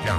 Reklam.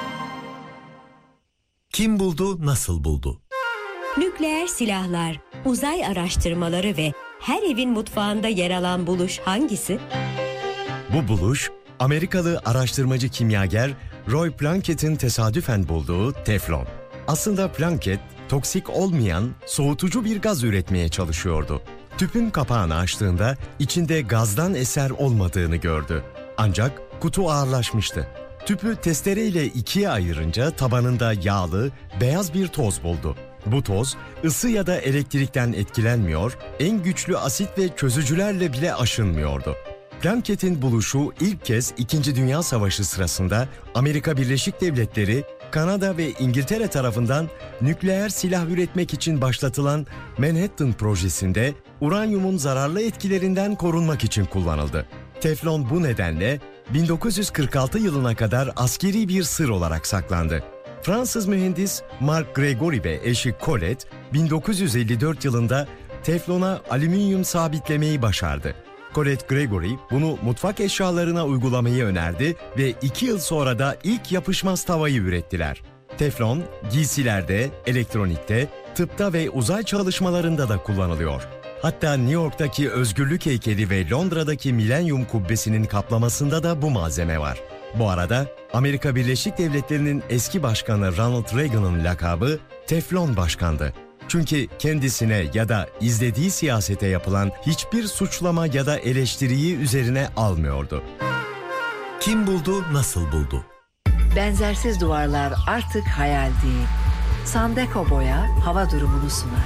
Kim buldu, nasıl buldu? Nükleer silahlar, uzay araştırmaları ve her evin mutfağında yer alan buluş hangisi? Bu buluş, Amerikalı araştırmacı kimyager Roy Plankett'in tesadüfen bulduğu teflon. Aslında Plankett, toksik olmayan, soğutucu bir gaz üretmeye çalışıyordu. Tüpün kapağını açtığında içinde gazdan eser olmadığını gördü. Ancak kutu ağırlaşmıştı. Tüpü testereyle ikiye ayırınca tabanında yağlı, beyaz bir toz buldu. Bu toz ısı ya da elektrikten etkilenmiyor, en güçlü asit ve çözücülerle bile aşınmıyordu. Plankett'in buluşu ilk kez 2. Dünya Savaşı sırasında Amerika Birleşik Devletleri, Kanada ve İngiltere tarafından nükleer silah üretmek için başlatılan Manhattan projesinde uranyumun zararlı etkilerinden korunmak için kullanıldı. Teflon bu nedenle 1946 yılına kadar askeri bir sır olarak saklandı. Fransız mühendis Marc Gregory ve eşi Colette 1954 yılında teflona alüminyum sabitlemeyi başardı. Colette Gregory bunu mutfak eşyalarına uygulamayı önerdi ve 2 yıl sonra da ilk yapışmaz tavayı ürettiler. Teflon, giysilerde, elektronikte, tıpta ve uzay çalışmalarında da kullanılıyor. Hatta New York'taki Özgürlük Heykeli ve Londra'daki Milenyum Kubbesi'nin kaplamasında da bu malzeme var. Bu arada Amerika Birleşik Devletleri'nin eski başkanı Ronald Reagan'ın lakabı Teflon Başkan'dı. Çünkü kendisine ya da izlediği siyasete yapılan hiçbir suçlama ya da eleştiriyi üzerine almıyordu. Kim buldu, nasıl buldu? Benzersiz duvarlar artık hayal değil. Sandeko Boya hava durumunu sunar.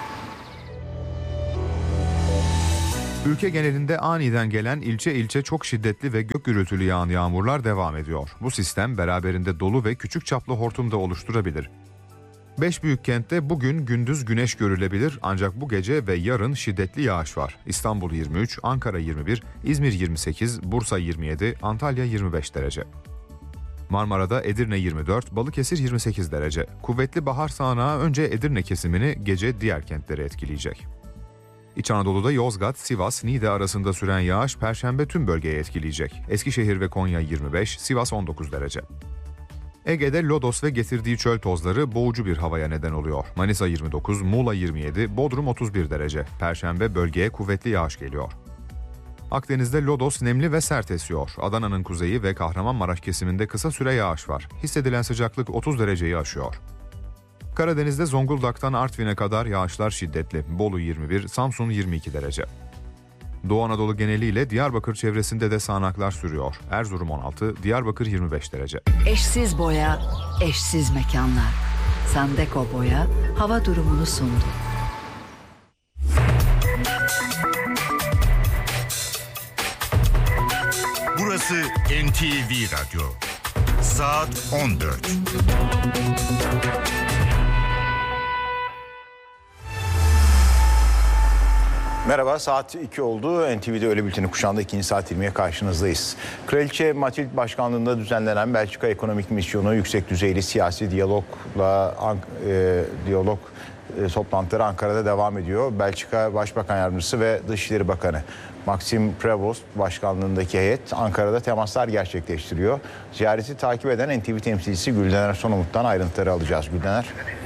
Ülke genelinde aniden gelen ilçe ilçe çok şiddetli ve gök gürültülü yağan yağmurlar devam ediyor. Bu sistem beraberinde dolu ve küçük çaplı hortum da oluşturabilir. 5 büyük kentte bugün gündüz güneş görülebilir ancak bu gece ve yarın şiddetli yağış var. İstanbul 23, Ankara 21, İzmir 28, Bursa 27, Antalya 25 derece. Marmara'da Edirne 24, Balıkesir 28 derece. Kuvvetli bahar sağanağı önce Edirne kesimini, gece diğer kentleri etkileyecek. İç Anadolu'da Yozgat, Sivas, Niğde arasında süren yağış Perşembe tüm bölgeyi etkileyecek. Eskişehir ve Konya 25, Sivas 19 derece. Ege'de lodos ve getirdiği çöl tozları boğucu bir havaya neden oluyor. Manisa 29, Muğla 27, Bodrum 31 derece. Perşembe bölgeye kuvvetli yağış geliyor. Akdeniz'de lodos nemli ve sert esiyor. Adana'nın kuzeyi ve Kahramanmaraş kesiminde kısa süre yağış var. Hissedilen sıcaklık 30 dereceyi aşıyor. Karadeniz'de Zonguldak'tan Artvin'e kadar yağışlar şiddetli. Bolu 21, Samsun 22 derece. Doğu Anadolu geneliyle Diyarbakır çevresinde de sağanaklar sürüyor. Erzurum 16, Diyarbakır 25 derece. Eşsiz boya, eşsiz mekanlar. Sandeko Boya hava durumunu sundu. Burası NTV Radyo. Saat 14. Merhaba, saat 2 oldu. NTV'de Öğle Bülteni kuşağında 2. saat 20'ye karşınızdayız. Kraliçe Matilde başkanlığında düzenlenen Belçika Ekonomik Misyonu yüksek düzeyli siyasi diyalog toplantıları Ankara'da devam ediyor. Belçika Başbakan Yardımcısı ve Dışişleri Bakanı Maxime Prévost başkanlığındaki heyet Ankara'da temaslar gerçekleştiriyor. Ziyareti takip eden NTV temsilcisi Güldener Sonumut'tan ayrıntıları alacağız. Güldener.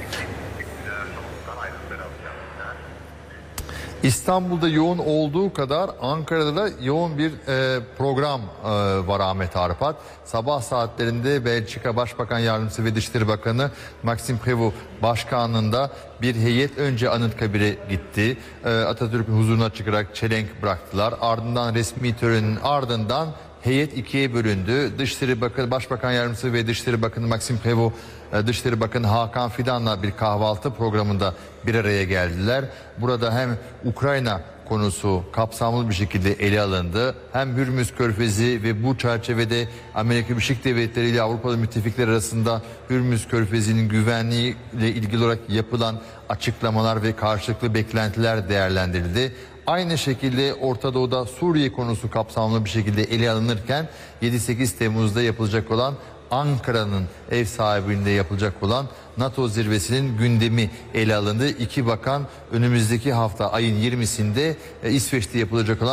İstanbul'da yoğun olduğu kadar Ankara'da da yoğun bir program var Ahmet Arpat. Sabah saatlerinde Belçika Başbakan Yardımcısı ve Dışişleri Bakanı Maxime Prévost başkanlığında bir heyet önce Anıtkabir'e gitti. Atatürk'ün huzuruna çıkarak çelenk bıraktılar. Ardından resmi törenin ardından heyet ikiye bölündü. Dışişleri Bakanı, Başbakan Yardımcısı ve Dışişleri Bakanı Maxime Prévost, Dışişleri Bakanı Hakan Fidan'la bir kahvaltı programında bir araya geldiler. Burada hem Ukrayna konusu kapsamlı bir şekilde ele alındı. Hem Hürmüz Körfezi ve bu çerçevede Amerika Birleşik Devletleri ile Avrupalı müttefikler arasında Hürmüz Körfezi'nin güvenliği ile ilgili olarak yapılan açıklamalar ve karşılıklı beklentiler değerlendirildi. Aynı şekilde Orta Doğu'da Suriye konusu kapsamlı bir şekilde ele alınırken 7-8 Temmuz'da yapılacak olan Ankara'nın ev sahipliğinde yapılacak olan NATO zirvesinin gündemi ele alındı. İki bakan önümüzdeki hafta ayın 20'sinde İsveç'te yapılacak olan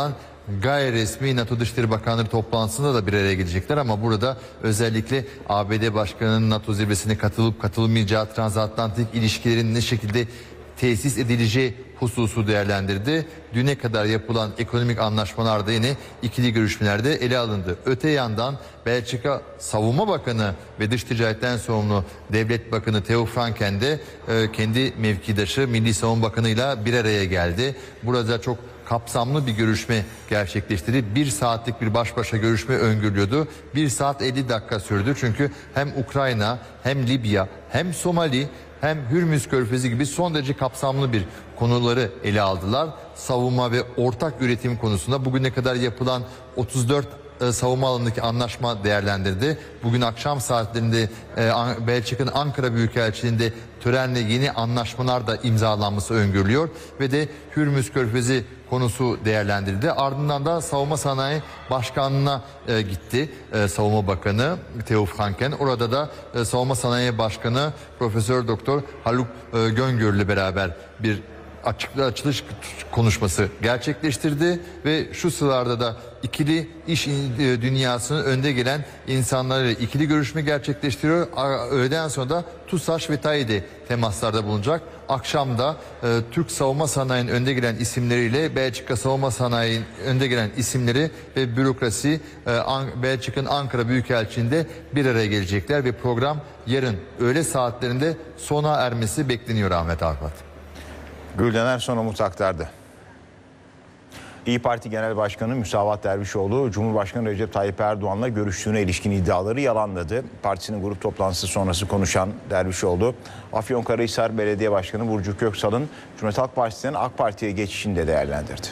gayri resmi NATO Dışişleri Bakanları toplantısında da bir araya gelecekler ama burada özellikle ABD Başkanı'nın NATO zirvesine katılıp katılmayacağı, transatlantik ilişkilerin ne şekilde tesis edileceği hususu değerlendirdi. Düne kadar yapılan ekonomik anlaşmalarda yine ikili görüşmelerde ele alındı. Öte yandan Belçika Savunma Bakanı ve Dış Ticaretten sorumlu Devlet Bakanı Theo Franken de kendi mevkidaşı Milli Savunma Bakanı'yla bir araya geldi. Burada çok kapsamlı bir görüşme gerçekleştirdi. 1 saatlik bir baş başa görüşme öngörülüyordu. 1 saat 50 dakika sürdü. Çünkü hem Ukrayna hem Libya hem Somali hem Hürmüz Körfezi gibi son derece kapsamlı bir konuları ele aldılar. Savunma ve ortak üretim konusunda bugüne kadar yapılan 34 savunma alanındaki anlaşma değerlendirdi. Bugün akşam saatlerinde Belçika'nın Ankara Büyükelçiliği'nde törenle yeni anlaşmalar da imzalanması öngörülüyor ve de Hürmüz Körfezi konusu değerlendirildi. Ardından da Savunma Sanayi Başkanlığı'na gitti Savunma Bakanı Theo Franken. Orada da Savunma Sanayi Başkanı Profesör Doktor Haluk Göngör'le beraber bir açılış konuşması gerçekleştirdi ve şu sıralarda da ikili iş dünyasının önde gelen insanlarla ikili görüşme gerçekleştiriyor. Öğleden sonra da TUSAŞ ve TAİ'de temaslarda bulunacak. Akşam da Türk savunma sanayinin önde gelen isimleriyle Belçika savunma sanayinin önde gelen isimleri ve bürokrasi Belçika'nın Ankara Büyükelçiliği'nde bir araya gelecekler ve program yarın öğle saatlerinde sona ermesi bekleniyor Ahmet Arpat. Gülden Ersoy Umut aktardı. İYİ Parti Genel Başkanı Müsavat Dervişoğlu, Cumhurbaşkanı Recep Tayyip Erdoğan'la görüştüğüne ilişkin iddiaları yalanladı. Partisinin grup toplantısı sonrası konuşan Dervişoğlu, Afyonkarahisar Belediye Başkanı Burcu Köksal'ın Cumhuriyet Halk Partisi'nden AK Parti'ye geçişini de değerlendirdi.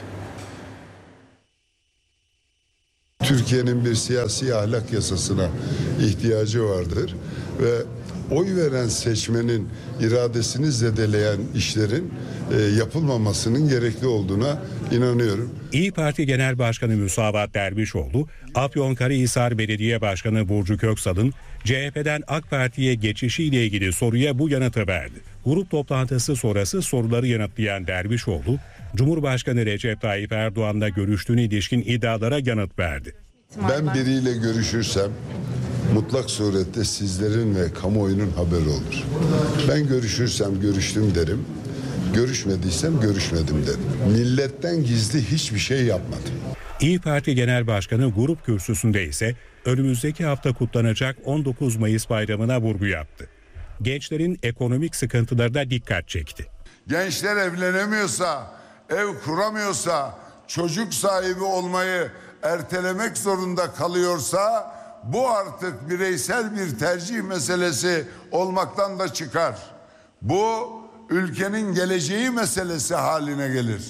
Türkiye'nin bir siyasi ahlak yasasına ihtiyacı vardır ve oy veren seçmenin iradesini zedeleyen işlerin yapılmamasının gerekli olduğuna inanıyorum. İYİ Parti Genel Başkanı Müsavat Dervişoğlu, Afyonkarahisar Belediye Başkanı Burcu Köksal'ın CHP'den AK Parti'ye geçişiyle ilgili soruya bu yanıtı verdi. Grup toplantısı sonrası soruları yanıtlayan Dervişoğlu, Cumhurbaşkanı Recep Tayyip Erdoğan'la görüştüğüne ilişkin iddialara yanıt verdi. Ben biriyle görüşürsem mutlak surette sizlerin ve kamuoyunun haberi olur. Ben görüşürsem görüştüm derim, görüşmediysem görüşmedim derim. Milletten gizli hiçbir şey yapmadım. İYİ Parti Genel Başkanı grup kürsüsünde ise önümüzdeki hafta kutlanacak 19 Mayıs bayramına vurgu yaptı. Gençlerin ekonomik sıkıntılarına dikkat çekti. Gençler evlenemiyorsa, ev kuramıyorsa, çocuk sahibi olmayı ertelemek zorunda kalıyorsa bu artık bireysel bir tercih meselesi olmaktan da çıkar. Bu ülkenin geleceği meselesi haline gelir.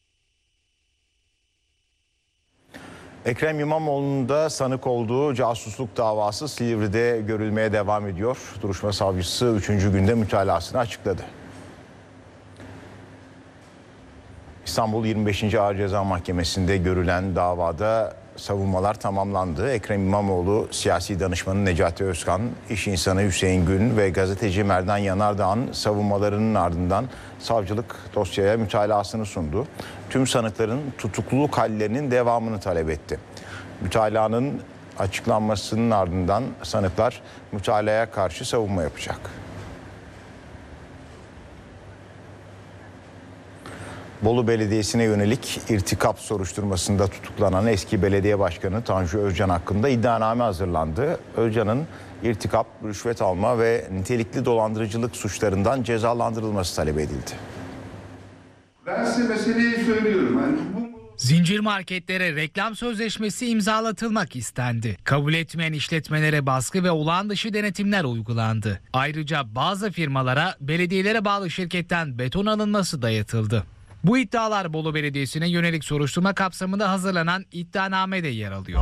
Ekrem İmamoğlu'nun da sanık olduğu casusluk davası Silivri'de görülmeye devam ediyor. Duruşma savcısı 3. günde mütalasını açıkladı. İstanbul 25. Ağır Ceza Mahkemesi'nde görülen davada savunmalar tamamlandı. Ekrem İmamoğlu, siyasi danışmanı Necati Özkan, iş insanı Hüseyin Gün ve gazeteci Merdan Yanardağ'ın savunmalarının ardından savcılık dosyaya mütalasını sundu. Tüm sanıkların tutukluluk hallerinin devamını talep etti. Mütalanın açıklanmasının ardından sanıklar mütalaya karşı savunma yapacak. Bolu Belediyesi'ne yönelik irtikap soruşturmasında tutuklanan eski belediye başkanı Tanju Özcan hakkında iddianame hazırlandı. Özcan'ın irtikap, rüşvet alma ve nitelikli dolandırıcılık suçlarından cezalandırılması talep edildi. Ben size meseleyi söylüyorum. Zincir marketlere reklam sözleşmesi imzalatılmak istendi. Kabul etmeyen işletmelere baskı ve olağan dışı denetimler uygulandı. Ayrıca bazı firmalara belediyelere bağlı şirketten beton alınması dayatıldı. Bu iddialar Bolu Belediyesi'ne yönelik soruşturma kapsamında hazırlanan iddianamede yer alıyor.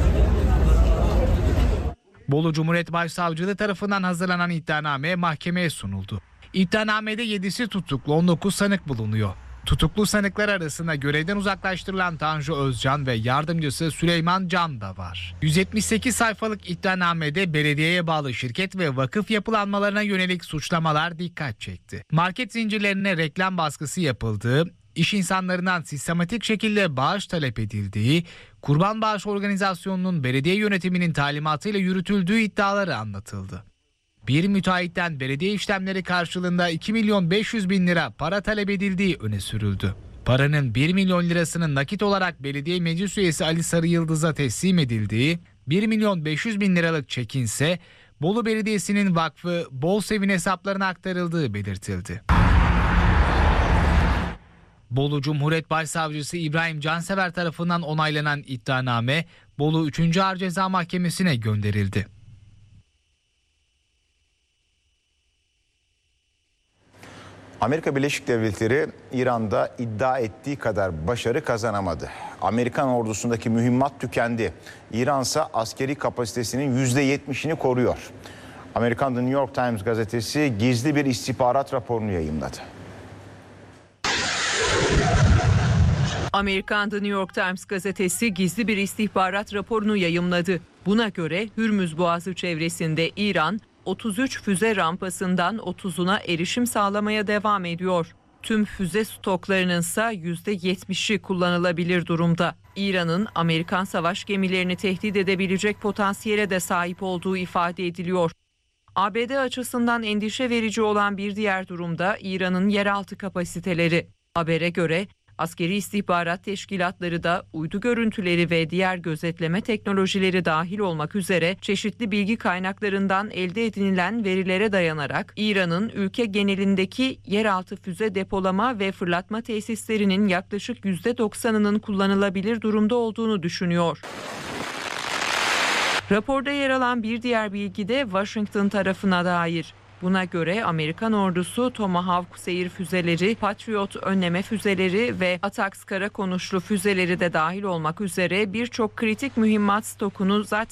Bolu Cumhuriyet Başsavcılığı tarafından hazırlanan iddianame mahkemeye sunuldu. İddianamede 7'si tutuklu, 19 sanık bulunuyor. Tutuklu sanıklar arasında görevden uzaklaştırılan Tanju Özcan ve yardımcısı Süleyman Can da var. 178 sayfalık iddianamede belediyeye bağlı şirket ve vakıf yapılanmalarına yönelik suçlamalar dikkat çekti. Market zincirlerine reklam baskısı yapıldığı, İş insanlarından sistematik şekilde bağış talep edildiği, Kurban Bağış Organizasyonu'nun belediye yönetiminin talimatıyla yürütüldüğü iddiaları anlatıldı. Bir müteahhitten belediye işlemleri karşılığında 2.500.000 lira para talep edildiği öne sürüldü. Paranın 1 milyon lirasının nakit olarak belediye meclis üyesi Ali Sarıyıldız'a teslim edildiği, 1.500.000 liralık çekin ise Bolu Belediyesi'nin vakfı Bolsev'in hesaplarına aktarıldığı belirtildi. Bolu Cumhuriyet Başsavcısı İbrahim Cansever tarafından onaylanan iddianame Bolu 3. Ağır Ceza Mahkemesi'ne gönderildi. Amerika Birleşik Devletleri İran'da iddia ettiği kadar başarı kazanamadı. Amerikan ordusundaki mühimmat tükendi. İran ise askeri kapasitesinin %70'ini koruyor. Amerikan The New York Times gazetesi gizli bir istihbarat raporunu yayımladı. Amerikan The New York Times gazetesi gizli bir istihbarat raporunu yayımladı. Buna göre Hürmüz Boğazı çevresinde İran 33 füze rampasından 30'una erişim sağlamaya devam ediyor. Tüm füze stoklarının ise %70'i kullanılabilir durumda. İran'ın Amerikan savaş gemilerini tehdit edebilecek potansiyele de sahip olduğu ifade ediliyor. ABD açısından endişe verici olan bir diğer durumda İran'ın yeraltı kapasiteleri. Habere göre askeri istihbarat teşkilatları da uydu görüntüleri ve diğer gözetleme teknolojileri dahil olmak üzere çeşitli bilgi kaynaklarından elde edinilen verilere dayanarak İran'ın ülke genelindeki yeraltı füze depolama ve fırlatma tesislerinin yaklaşık %90'ının kullanılabilir durumda olduğunu düşünüyor. Raporda yer alan bir diğer bilgi de Washington tarafına dair. Buna göre Amerikan ordusu Tomahawk seyir füzeleri, Patriot önleme füzeleri ve ATACMS kara konuşlu füzeleri de dahil olmak üzere birçok kritik mühimmat stokunu zaten